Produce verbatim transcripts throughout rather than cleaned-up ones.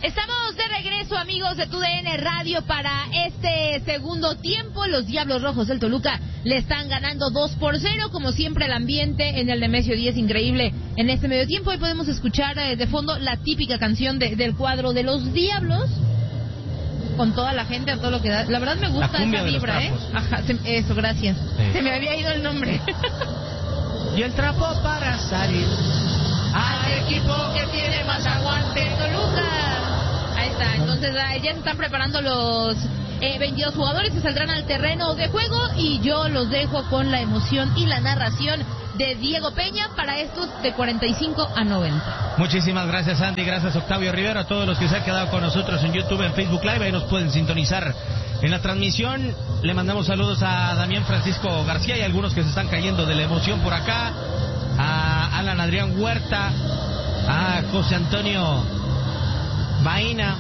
Estamos de regreso, amigos de T U D N Radio, para este segundo tiempo. Los Diablos Rojos del Toluca le están ganando dos por cero. Como siempre, el ambiente en el Nemesio diez increíble en este medio tiempo. Hoy podemos escuchar eh, de fondo la típica canción de, del cuadro de los Diablos, con toda la gente, a todo lo que da. La verdad me gusta esa vibra, ¿eh? Ajá, se, eso, gracias. Sí. Se me había ido el nombre. Y el trapo para salir al equipo que tiene más aguante, Toluca. Ahí está, entonces ya se están preparando los eh, veintidós jugadores que saldrán al terreno de juego, y yo los dejo con la emoción y la narración de Diego Peña para estos de cuarenta y cinco a noventa. Muchísimas gracias, Andy, gracias Octavio Rivero, a todos los que se han quedado con nosotros en YouTube, en Facebook Live, ahí nos pueden sintonizar en la transmisión. Le mandamos saludos a Damián Francisco García y a algunos que se están cayendo de la emoción por acá, a Alan Adrián Huerta, a José Antonio Baena,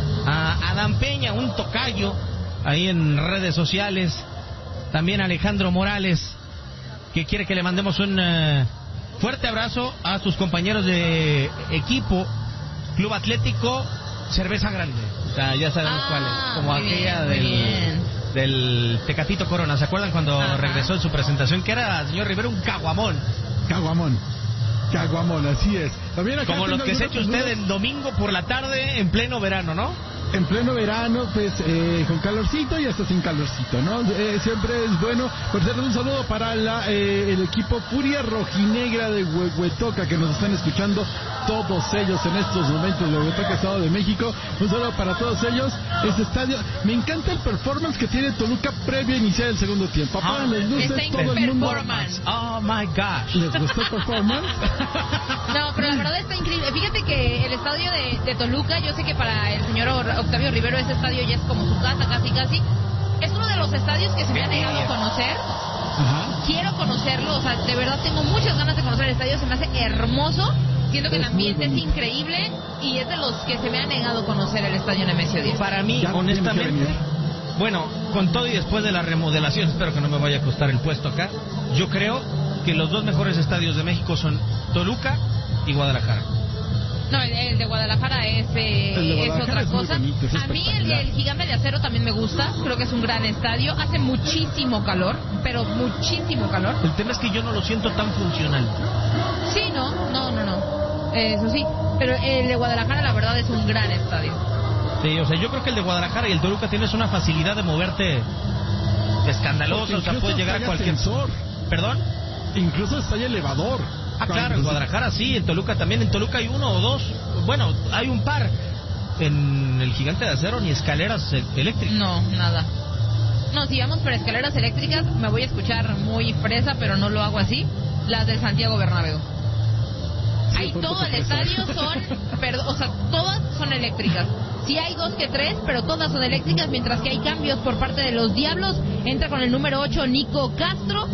a Adán Peña, un tocayo ahí en redes sociales, también a Alejandro Morales, que quiere que le mandemos un uh, fuerte abrazo a sus compañeros de equipo, Club Atlético Cerveza Grande. O sea, ya sabemos ah, cuál es, como aquella bien, del, del Tecatito Corona. ¿Se acuerdan cuando Ajá. regresó en su presentación? Que era, señor Rivero, un caguamón. Caguamón. Caguamón, así es. También acá como los que se echa usted el domingo por la tarde en pleno verano, ¿no? En pleno verano, pues eh, con calorcito y hasta sin calorcito, ¿no? Eh, siempre es bueno. Por cierto, un saludo para la, eh, el equipo Furia Rojinegra de Huehuetoca, que nos están escuchando todos ellos en estos momentos, de Huehuetoca, Estado de México. Un saludo para todos ellos. Este estadio, me encanta el performance que tiene Toluca previo a iniciar el segundo tiempo. Apagan las luces, todo el mundo. Oh my gosh. ¿Les gustó el performance? No, pero la verdad está increíble. Fíjate que el estadio de, de Toluca, yo sé que para el señor Octavio Rivero ese estadio ya es como su casa, casi casi. Es uno de los estadios que se me ha negado a conocer. Ajá. Quiero conocerlo, o sea, de verdad tengo muchas ganas de conocer el estadio, se me hace hermoso. Siento que el ambiente es increíble y es de los que se me ha negado conocer el estadio Nemesio diez. Para mí, honestamente, bueno, con todo y después de la remodelación, espero que no me vaya a costar el puesto acá, yo creo que los dos mejores estadios de México son Toluca y Guadalajara. No, el, el de Guadalajara es, eh, de Guadalajara es otra es cosa. Bonito, es a mí el, el Gigante de Acero también me gusta, creo que es un gran estadio, hace muchísimo calor, pero muchísimo calor. El tema es que yo no lo siento tan funcional. Sí, no, no, no, no, eso sí, pero el de Guadalajara la verdad es un gran estadio. Sí, o sea, yo creo que el de Guadalajara y el Toluca tienes una facilidad de moverte escandalosa, o sea, puedes llegar a cualquier... Ascensor. ¿Perdón? Incluso está el elevador. Ah, claro, en Guadalajara sí, en Toluca también. En Toluca hay uno o dos, bueno, hay un par. En el Gigante de Acero ni escaleras eléctricas. No, nada. No, si vamos por escaleras eléctricas, me voy a escuchar muy fresa, pero no lo hago así. Las del Santiago Bernabéu. Sí, Ahí todo el fresa. estadio son, perdón, o sea, todas son eléctricas. Sí hay dos que tres, pero todas son eléctricas, mientras que hay cambios por parte de los Diablos. Entra con el número ocho Nico Castro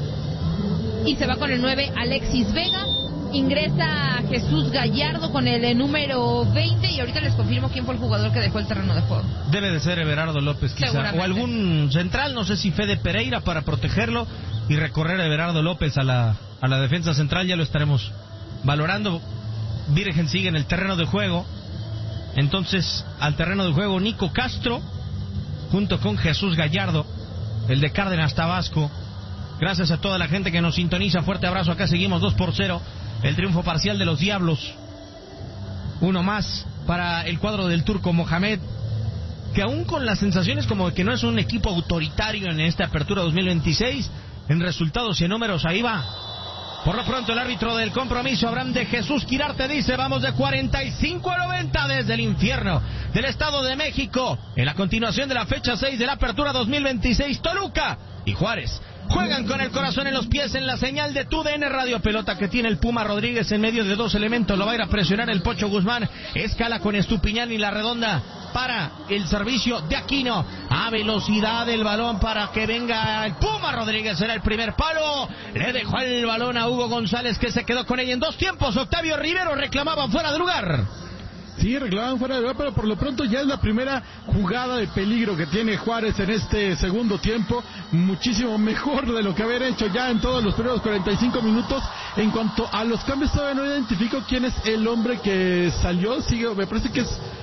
y se va con el nueve Alexis Vega. Ingresa Jesús Gallardo con el número veinte y ahorita les confirmo quién fue el jugador que dejó el terreno de juego. Debe de ser Everardo López quizá, o algún central, no sé si Fede Pereira para protegerlo y recorrer a Everardo López a la, a la defensa central, ya lo estaremos valorando. Virgen sigue en el terreno de juego, entonces al terreno de juego Nico Castro junto con Jesús Gallardo, el de Cárdenas Tabasco. Gracias a toda la gente que nos sintoniza, fuerte abrazo, acá seguimos dos por cero, el triunfo parcial de los Diablos. Uno más para el cuadro del Turco Mohamed, que aún con las sensaciones como de que no es un equipo autoritario en esta apertura dos mil veintiséis, en resultados y en números ahí va. Por lo pronto el árbitro del compromiso, Abraham de Jesús Quirarte, dice vamos de cuarenta y cinco a noventa desde el infierno del Estado de México, en la continuación de la fecha seis de la apertura dos mil veintiséis. Toluca y Juárez juegan con el corazón en los pies en la señal de T U D N Radio. Pelota que tiene el Puma Rodríguez en medio de dos elementos, lo va a ir a presionar el Pocho Guzmán, escala con Estupiñán y la redonda para el servicio de Aquino, a velocidad el balón para que venga el Puma Rodríguez, era el primer palo, le dejó el balón a Hugo González que se quedó con ella en dos tiempos. Octavio Rivero reclamaba fuera de lugar. Sí, reclamaban fuera de lugar, pero por lo pronto ya es la primera jugada de peligro que tiene Juárez en este segundo tiempo, muchísimo mejor de lo que haber hecho ya en todos los primeros cuarenta y cinco minutos. En cuanto a los cambios, todavía no identifico quién es el hombre que salió, sigue, me parece que es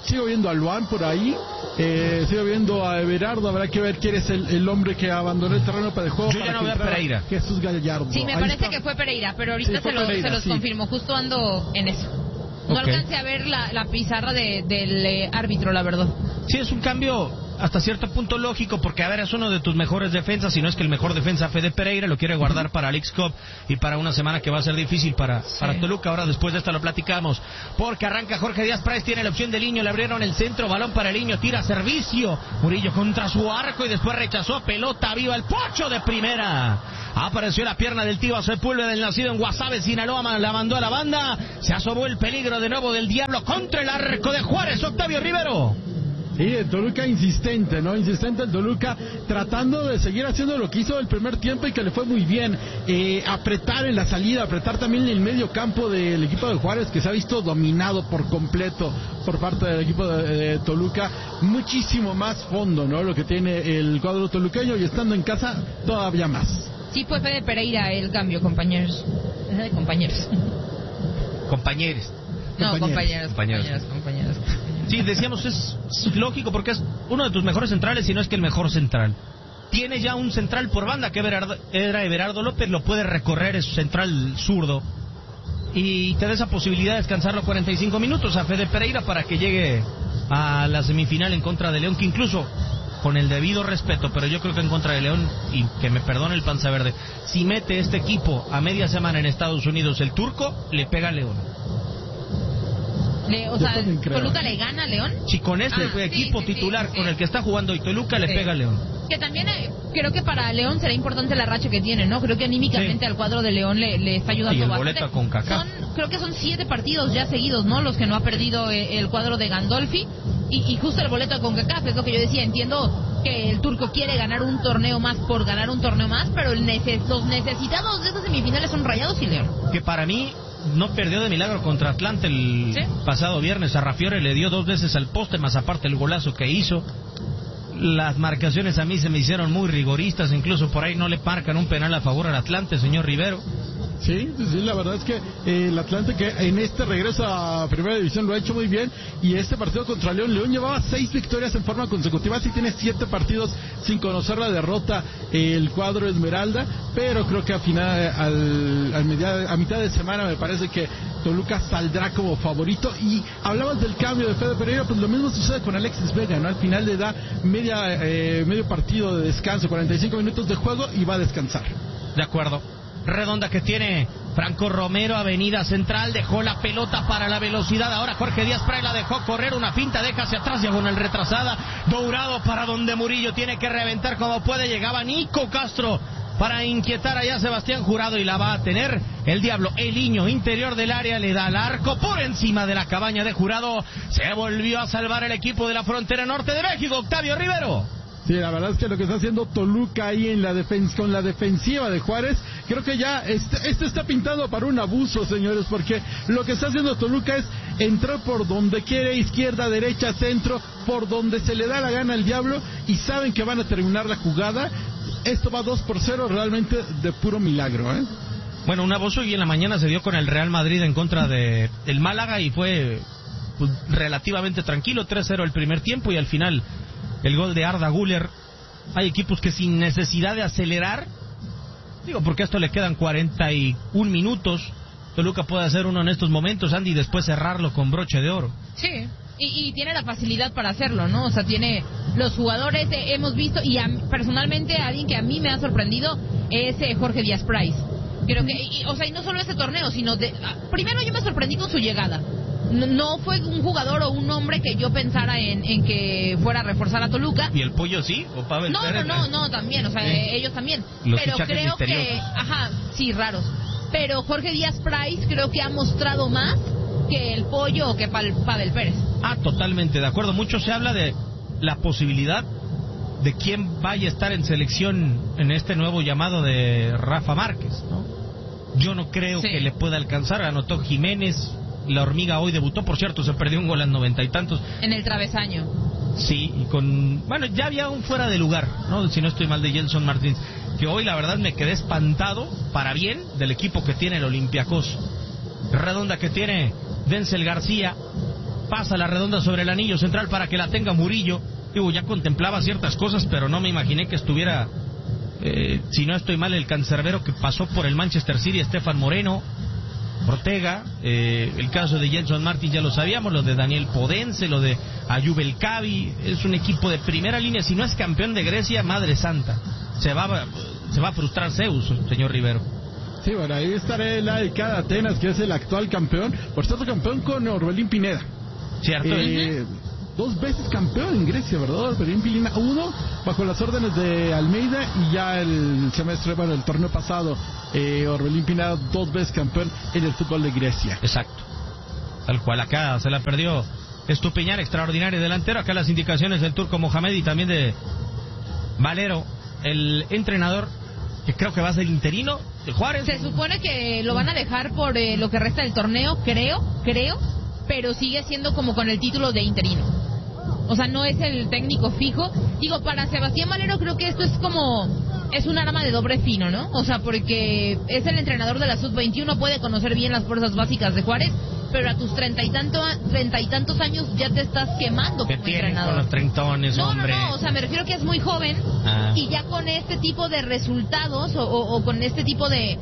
sigo viendo a Luan por ahí, eh, sigo viendo a Everardo, habrá que ver quién es el, el hombre que abandonó el terreno para el juego. Yo para ya no que veo a Pereira. Jesús Gallardo. Sí, me ahí parece está. que fue Pereira, pero ahorita Sí, se, lo, Pereira, se los sí. confirmo, justo ando en eso. No Okay. alcancé a ver la, la pizarra de, del eh, árbitro, la verdad. Sí, es un cambio hasta cierto punto lógico, porque a ver, es uno de tus mejores defensas, si no es que el mejor defensa, Fede Pereira, lo quiere guardar para Leagues Cup y para una semana que va a ser difícil para, sí. para Toluca. Ahora después de esta lo platicamos, porque arranca Jorge Díaz Price, tiene la opción de Liño, le abrieron el centro, balón para Liño, tira servicio, Murillo contra su arco y después rechazó, pelota viva, el Pocho de primera. Apareció la pierna del Tío Sepúlveda, del nacido en Guasave, Sinaloa, la mandó a la banda, se asomó el peligro de nuevo del Diablo contra el arco de Juárez, Octavio Rivero. Sí, el Toluca insistente, ¿no? Insistente el Toluca, tratando de seguir haciendo lo que hizo el primer tiempo y que le fue muy bien. Eh, apretar en la salida, apretar también en el medio campo del equipo de Juárez, que se ha visto dominado por completo por parte del equipo de, de Toluca. Muchísimo más fondo, ¿no? Lo que tiene el cuadro toluqueño, y estando en casa, todavía más. Sí, fue Fede Pereira el cambio, compañeros. Eh, compañeros. Compañeros. No, compañeros, compañeros. compañeros, compañeros. Sí, decíamos, es, es lógico porque es uno de tus mejores centrales, si no es que el mejor central. Tiene ya un central por banda, que Everardo, era Everardo López, lo puede recorrer, es central zurdo. Y te da esa posibilidad de descansarlo cuarenta y cinco minutos a Fede Pereira para que llegue a la semifinal en contra de León, que incluso, con el debido respeto, pero yo creo que en contra de León, y que me perdone el panza verde, si mete este equipo a media semana en Estados Unidos el turco, le pega a León. Le, o sea, ¿Toluca le gana a León? Si con este ah, equipo sí, sí, titular sí, sí, con el que está jugando hoy Toluca le sí. pega a León. Que también eh, creo que para León será importante la racha que tiene, ¿no? Creo que anímicamente sí. al cuadro de León le, le está ayudando y el bastante. boleto con Kaká. Son, creo que son siete partidos ya seguidos, ¿no? Los que no ha perdido eh, el cuadro de Gandolfi. Y, y justo el boleto con Kaká, es lo que yo decía. Entiendo que el turco quiere ganar un torneo más por ganar un torneo más, pero el neces- los necesitados de esas semifinales son Rayados y León. Que para mí no perdió de milagro contra Atlante el ¿sí? pasado viernes. A Rafiore le dio dos veces al poste, más aparte el golazo que hizo. Las marcaciones a mí se me hicieron muy rigoristas, incluso por ahí no le marcan un penal a favor al Atlante, señor Rivero. Sí, sí, la verdad es que eh, el Atlante, que en este regreso a Primera División lo ha hecho muy bien, y este partido contra León, León llevaba seis victorias en forma consecutiva, así tiene siete partidos sin conocer la derrota eh, el cuadro Esmeralda, pero creo que a final, al, al media, a mitad de semana me parece que Toluca saldrá como favorito. Y hablabas del cambio de Fede Pereira, pues lo mismo sucede con Alexis Vega, ¿no? Al final le da media eh, medio partido de descanso, cuarenta y cinco minutos de juego, y va a descansar. De acuerdo. Redonda que tiene Franco Romero, avenida central, dejó la pelota para la velocidad, ahora Jorge Díaz Price la dejó correr, una finta, deja hacia atrás, diagonal retrasada, Dourado para donde Murillo tiene que reventar como puede, llegaba Nico Castro para inquietar allá a Sebastián Jurado y la va a tener el Diablo. El Niño, interior del área, le da al arco por encima de la cabaña de Jurado, se volvió a salvar el equipo de la frontera norte de México, Octavio Rivero. Sí, la verdad es que lo que está haciendo Toluca ahí en la defensa, con la defensiva de Juárez, creo que ya este, este está pintado para un abuso, señores, porque lo que está haciendo Toluca es entrar por donde quiere, izquierda, derecha, centro, por donde se le da la gana al Diablo, y saben que van a terminar la jugada. Esto va dos por cero realmente de puro milagro, ¿eh? Bueno, un abuso, y en la mañana se dio con el Real Madrid en contra de el Málaga y fue pues, relativamente tranquilo, tres cero el primer tiempo y al final el gol de Arda Güler. Hay equipos que sin necesidad de acelerar, digo porque a esto le quedan cuarenta y un minutos, Toluca puede hacer uno en estos momentos, Andy, y después cerrarlo con broche de oro. Sí, y, y tiene la facilidad para hacerlo, ¿no? O sea, tiene los jugadores, eh, hemos visto, y a, personalmente alguien que a mí me ha sorprendido es eh, Jorge Díaz Price. Creo que, y, o sea, y no solo ese torneo, sino de, primero yo me sorprendí con su llegada. No, no fue un jugador o un hombre que yo pensara en, en que fuera a reforzar a Toluca. ¿Y el Pollo sí? ¿O Pavel no, Pérez? No, no, no, también, o sea, sí. ellos también. Los pero creo que, ajá, sí, raros. Pero Jorge Díaz Price creo que ha mostrado más que el Pollo o que Pavel Pérez. Ah, totalmente de acuerdo. Mucho se habla de la posibilidad de quién vaya a estar en selección en este nuevo llamado de Rafa Márquez, ¿no? Yo no creo sí. que le pueda alcanzar. Anotó Jiménez. La Hormiga hoy debutó, por cierto, se perdió un gol en noventa y tantos. En el travesaño. Sí, y con... Bueno, ya había un fuera de lugar, ¿no? Si no estoy mal, de Gelson Martins. Que hoy, la verdad, me quedé espantado, para bien, del equipo que tiene el Olympiacos. Redonda que tiene Denzel García. pasa la redonda sobre el anillo central para que la tenga Murillo. Digo, ya contemplaba ciertas cosas, pero no me imaginé que estuviera, eh, si no estoy mal, el cancerbero que pasó por el Manchester City, Estefan Moreno, Ortega, eh, el caso de Jenson Martin ya lo sabíamos, lo de Daniel Podense, lo de Ayub El Kabi. Es un equipo de primera línea. Si no es campeón de Grecia, madre santa, se va, se va a frustrar Zeus, señor Rivero. Sí, bueno, ahí estará el A E K de Atenas, que es el actual campeón, por cierto, campeón con Orbelín Pineda. Cierto. Eh, dos veces campeón en Grecia, ¿verdad? Orbelín Pineda, uno bajo las órdenes de Almeida, y ya el semestre, bueno, el torneo pasado, eh, Orbelín Pineda dos veces campeón en el fútbol de Grecia. Exacto. Tal cual, acá se la perdió Estupiñán, extraordinario delantero. Acá las indicaciones del turco Mohamed y también de Valero, el entrenador, que creo que va a ser interino de Juárez. Se supone que lo van a dejar por eh, lo que resta del torneo, creo, creo, pero sigue siendo como con el título de interino. O sea, no es el técnico fijo. Digo, para Sebastián Valero creo que esto es como, es un arma de doble fino, ¿no? O sea, porque es el entrenador de la sub veintiuno, puede conocer bien las fuerzas básicas de Juárez, pero a tus treinta y tanto, treinta y tantos años ya te estás quemando como entrenador. Con los treintones, no, hombre. no, no, o sea, me refiero que es muy joven, ah. y ya con este tipo de resultados o, o, o con este tipo de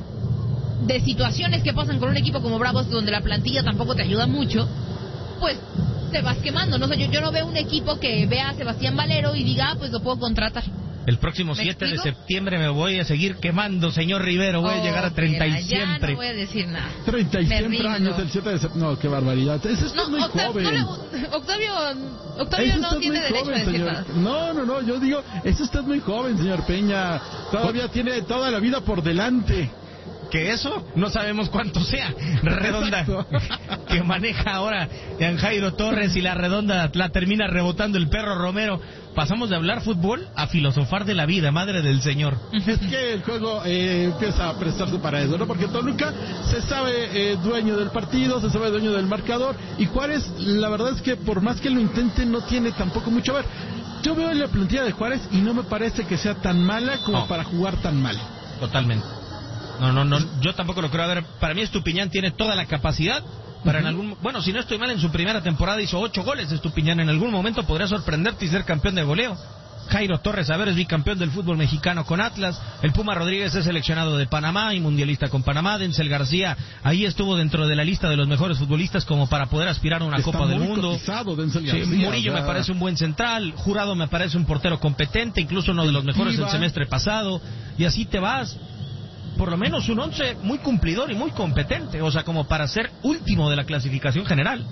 de situaciones que pasan con un equipo como Bravos, donde la plantilla tampoco te ayuda mucho, pues te vas quemando, ¿no? O sea, yo, yo no veo un equipo que vea a Sebastián Valero y diga, ah, pues lo puedo contratar. El próximo siete de septiembre me voy a seguir quemando, señor Rivero. Voy oh, a llegar a treinta y siempre. Ya no voy a decir nada. treinta y siempre años, el siete de septiembre. No, qué barbaridad. Ese es muy Octav joven. No le, Octavio, Octavio no tiene derecho joven, a decir señor. nada. No, no, no. Yo digo, eso usted es muy joven, señor Peña. Todavía ¿Por? tiene toda la vida por delante. Que eso no sabemos cuánto sea. Redonda que maneja ahora Jan Jairo Torres, y la redonda la termina rebotando el perro Romero. Pasamos de hablar fútbol a filosofar de la vida, madre del señor. Es que el juego eh, empieza a prestarse para eso, ¿no? Porque Toluca se sabe eh, dueño del partido, se sabe dueño del marcador, y Juárez, la verdad es que por más que lo intente, no tiene tampoco mucho a ver. Yo veo la plantilla de Juárez y no me parece que sea tan mala como no. para jugar tan mal. Totalmente. No, no, no, yo tampoco lo creo. A ver, para mí Estupiñán tiene toda la capacidad para uh-huh. en algún... Bueno, si no estoy mal, en su primera temporada hizo ocho goles Estupiñán. En algún momento podría sorprenderte y ser campeón de goleo. Jairo Torres, a ver, es bicampeón del fútbol mexicano con Atlas. El Puma Rodríguez es seleccionado de Panamá y mundialista con Panamá. Denzel García ahí estuvo dentro de la lista de los mejores futbolistas como para poder aspirar a una Está Copa muy del Mundo. Denzel García, sí, Murillo o sea... me parece un buen central. Jurado me parece un portero competente, incluso uno de los mejores del semestre pasado. Y así te vas. Por lo menos un once muy cumplidor y muy competente, o sea, como para ser último de la clasificación general.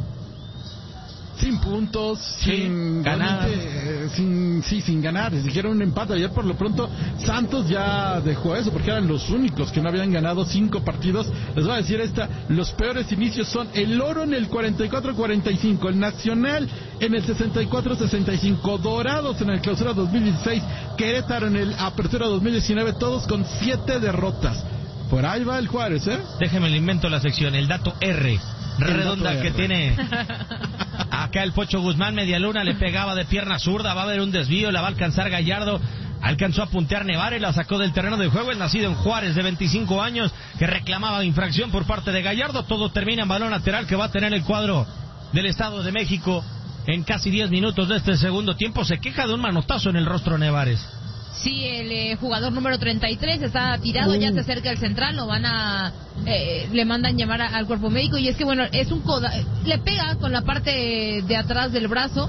Sin puntos, sí, sin ganar. Eh, sin, sí, sin ganar. Si dijeron un empate ayer, por lo pronto Santos ya dejó eso, porque eran los únicos que no habían ganado cinco partidos. Les voy a decir esta, los peores inicios son el Oro en el cuarenta y cuatro cuarenta y cinco, el Nacional en el sesenta y cuatro sesenta y cinco, Dorados en el Clausura dos mil dieciséis, Querétaro en el Apertura dos mil diecinueve, todos con siete derrotas. Por ahí va el Juárez, ¿eh? Déjeme le invento la sección, el dato R. Redonda que tiene acá el Pocho Guzmán, media luna, le pegaba de pierna zurda, va a haber un desvío, la va a alcanzar Gallardo, alcanzó a puntear Nevares, la sacó del terreno de juego, el nacido en Juárez de veinticinco años, que reclamaba infracción por parte de Gallardo. Todo termina en balón lateral que va a tener el cuadro del Estado de México en casi diez minutos de este segundo tiempo. Se queja de un manotazo en el rostro de Nevares. Sí, el eh, jugador número treinta y tres está tirado, uh. ya se acerca el central, lo van a... Eh, le mandan llamar a, al cuerpo médico, y es que, bueno, es un coda... Le pega con la parte de atrás del brazo,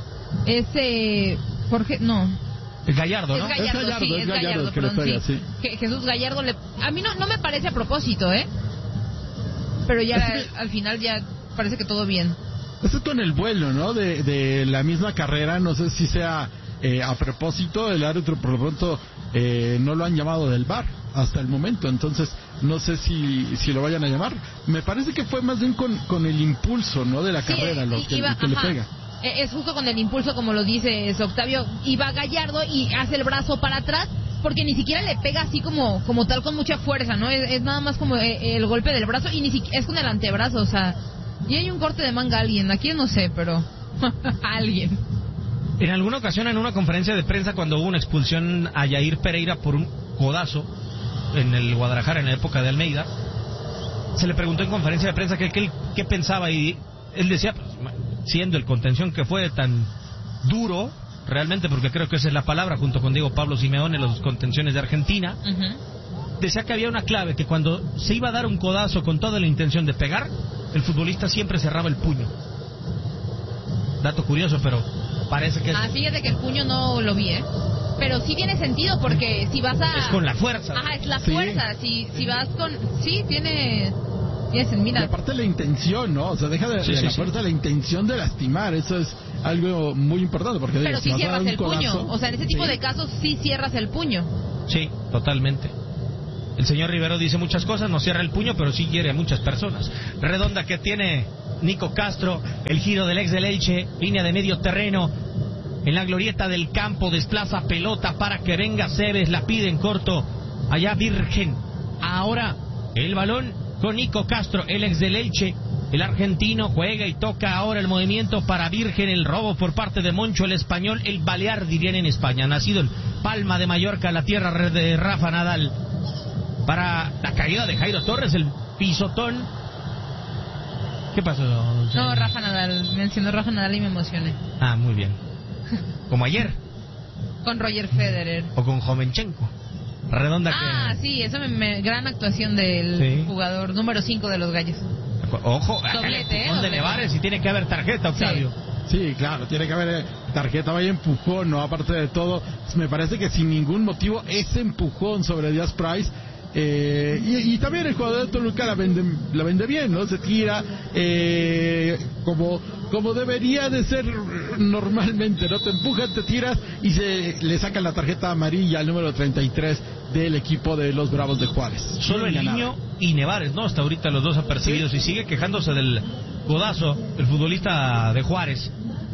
ese... Jorge... No... Es Gallardo, ¿no? Es Gallardo, es Gallardo, sí, es es Gallardo, Gallardo, que le pega, sí. sí. Jesús Gallardo le... A mí no, no me parece a propósito, ¿eh? Pero ya al, al final ya parece que todo bien. Esto con el vuelo, ¿no? De, de la misma carrera, no sé si sea... Eh, a propósito, el árbitro por lo pronto eh, no lo han llamado del V A R hasta el momento, entonces no sé si si lo vayan a llamar. Me parece que fue más bien con, con el impulso, ¿no? De la sí, carrera, lo que, iba, que le pega. Es justo con el impulso, como lo dice Octavio, iba Gallardo y hace el brazo para atrás, porque ni siquiera le pega así como como tal con mucha fuerza, ¿no? Es, es nada más como el golpe del brazo, y ni siquiera es con el antebrazo, o sea, y hay un corte de manga a alguien, aquí no sé, pero a alguien. En alguna ocasión, en una conferencia de prensa, cuando hubo una expulsión a Yair Pereira por un codazo en el Guadalajara en la época de Almeida, se le preguntó en conferencia de prensa qué, qué, qué pensaba, y él decía, pues, siendo el contención que fue tan duro, realmente, porque creo que esa es la palabra, junto con Diego Pablo Simeone, los contenciones de Argentina, uh-huh. decía que había una clave, que cuando se iba a dar un codazo con toda la intención de pegar, el futbolista siempre cerraba el puño. Dato curioso, pero parece que... Ah, fíjate que el puño no lo vi, ¿eh? Pero sí tiene sentido, porque si vas a... Es con la fuerza. Ajá, es la sí. fuerza. Si, si vas con... Sí, tiene... Mira. Y aparte la intención, ¿no? O sea, deja de, sí, de sí, la sí. fuerza la intención de lastimar. Eso es algo muy importante. Porque Pero si sí cierras el codazo, puño. O sea, en ese tipo sí. de casos sí cierras el puño. Sí, totalmente. El señor Rivero dice muchas cosas, no cierra el puño, pero sí hiere a muchas personas. Redonda que tiene Nico Castro, el giro del ex del Elche, línea de medio terreno, en la glorieta del campo, desplaza pelota para que venga Cebes, la pide en corto, allá Virgen. Ahora el balón con Nico Castro, el ex del Elche, el argentino juega y toca ahora el movimiento para Virgen, el robo por parte de Moncho, el español, el balear dirían en España, nacido en Palma de Mallorca, la tierra de Rafa Nadal. Para la caída de Jairo Torres, el pisotón. ¿Qué pasó? No, Rafa Nadal, mencionó Rafa Nadal y me emocioné. Ah, muy bien. Como ayer. Con Roger Federer. O con Jovenchenko. Redonda que... Ah, sí, eso me, me gran actuación del sí. jugador número cinco de los Gallos. Ojo, doblete, acá de Nevares y tiene que haber tarjeta, Octavio. Sí. Sí, claro, tiene que haber tarjeta, vaya empujón, ¿no? Aparte de todo, me parece que sin ningún motivo ese empujón sobre Díaz Price. Eh, y, y también el jugador de Toluca la vende, la vende bien, ¿no? Se tira eh, como, como debería de ser normalmente, ¿no? Te empujan, te tiras y se le sacan la tarjeta amarilla al número treinta y tres del equipo de los Bravos de Juárez. Solo el Niño y Nevares, ¿no? Hasta ahorita los dos apercibidos. ¿Sí? Y sigue quejándose del codazo el futbolista de Juárez.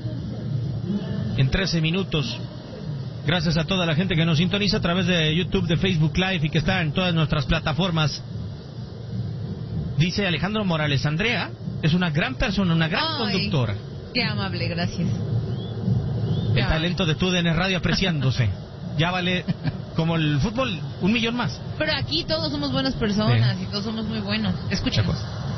En trece minutos. Gracias a toda la gente que nos sintoniza a través de YouTube, de Facebook Live y que está en todas nuestras plataformas. Dice Alejandro Morales, Andrea es una gran persona, una gran Ay, conductora. Qué amable, gracias. El qué talento amable. De tu D N Radio apreciándose. Ya vale como el fútbol un millón más. Pero aquí todos somos buenas personas sí. y todos somos muy buenos. Escúchanos.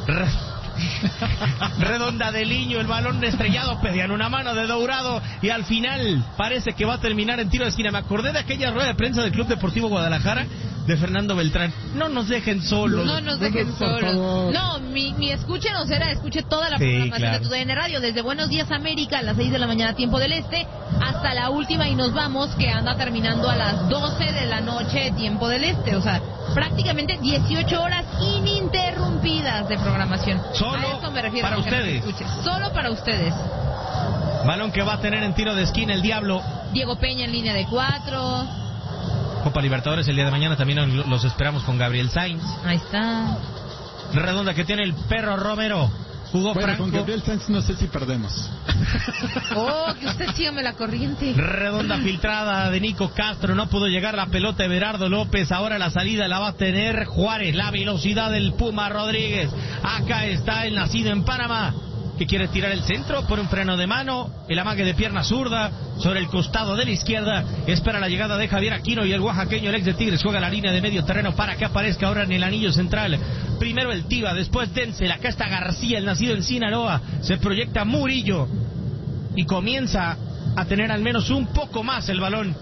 Redonda de Liño, el balón estrellado, pedían una mano de Dourado y al final parece que va a terminar en tiro de esquina. Me acordé de aquella rueda de prensa del Club Deportivo Guadalajara de Fernando Beltrán. No nos dejen solos. No nos dejen no, solos. No, mi, mi escúchenos era, escuche toda la programación sí, claro. de tu D N Radio, desde Buenos Días América a las seis de la mañana, tiempo del Este, hasta la última y nos vamos, que anda terminando a las doce de la noche, tiempo del Este. O sea, prácticamente dieciocho horas ininterrumpidas de programación. Solo a eso me refiero para ustedes. Solo para ustedes. Balón que va a tener en tiro de esquina el Diablo. Diego Peña en línea de cuatro. Copa Libertadores el día de mañana también los esperamos con Gabriel Sainz. Ahí está. Redonda que tiene el Perro Romero. Jugó bueno, Franco. Con Gabriel Sainz no sé si perdemos. Oh, que usted sígame la corriente. Redonda filtrada de Nico Castro. No pudo llegar la pelota de Berardo López. Ahora la salida la va a tener Juárez. La velocidad del Puma Rodríguez. Acá está el nacido en Panamá, que quiere tirar el centro por un freno de mano, el amague de pierna zurda sobre el costado de la izquierda, espera la llegada de Javier Aquino y el oaxaqueño, el ex de Tigres, juega la línea de medio terreno para que aparezca ahora en el anillo central. Primero el Tiva, después Denzel, acá está García, el nacido en Sinaloa, se proyecta Murillo y comienza a tener al menos un poco más el balón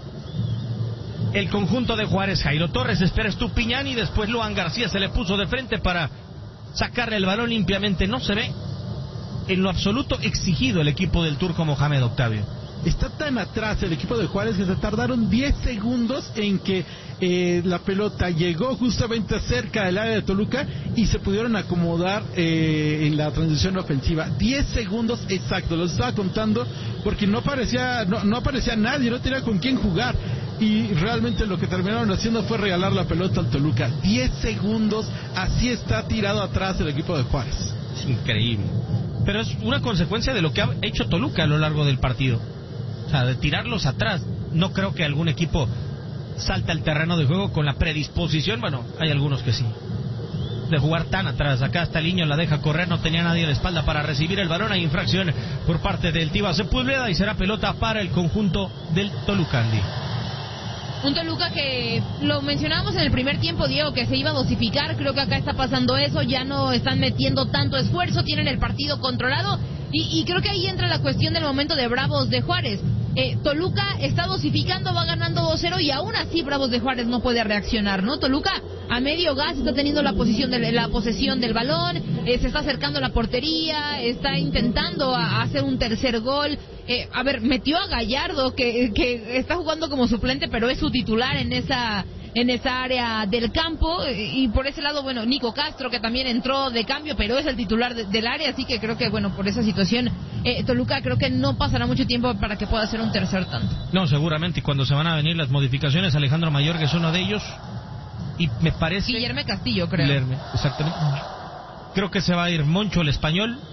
el conjunto de Juárez. Jairo Torres espera Estupiñán y después Luan García se le puso de frente para sacarle el balón limpiamente. No se ve en lo absoluto exigido el equipo del Turco Mohamed, Octavio. Está tan atrás el equipo de Juárez que se tardaron diez segundos en que eh, la pelota llegó justamente cerca del área de Toluca y se pudieron acomodar eh, en la transición ofensiva. diez segundos exactos, los estaba contando porque no aparecía, no, no aparecía nadie, no tenía con quién jugar. Y realmente lo que terminaron haciendo fue regalar la pelota al Toluca. diez segundos, así está tirado atrás el equipo de Juárez. Es increíble. Pero es una consecuencia de lo que ha hecho Toluca a lo largo del partido. O sea, de tirarlos atrás. No creo que algún equipo salte al terreno de juego con la predisposición. Bueno, hay algunos que sí. De jugar tan atrás. Acá está Liño, la deja correr, no tenía nadie a la espalda para recibir el balón. Hay infracción por parte del Tiva Sepúlveda y será pelota para el conjunto del Tolucandi. Un Toluca que lo mencionábamos en el primer tiempo, Diego, que se iba a dosificar. Creo que acá está pasando eso, ya no están metiendo tanto esfuerzo, tienen el partido controlado Y, y creo que ahí entra la cuestión del momento de Bravos de Juárez. Eh, Toluca está dosificando, va ganando dos cero y aún así Bravos de Juárez no puede reaccionar, ¿no? Toluca a medio gas está teniendo la posición de la posesión del balón, eh, se está acercando a la portería, está intentando a, a hacer un tercer gol. Eh, a ver, metió a Gallardo que, que está jugando como suplente, pero es su titular en esa en esa área del campo, y por ese lado, bueno, Nico Castro, que también entró de cambio, pero es el titular de, del área, así que creo que, bueno, por esa situación, eh, Toluca creo que no pasará mucho tiempo para que pueda hacer un tercer tanto. No, seguramente, y cuando se van a venir las modificaciones, Alejandro Mayor, que es uno de ellos, y me parece... Guillermo Castillo, creo. Guillermo, exactamente. Creo que se va a ir Moncho, el español,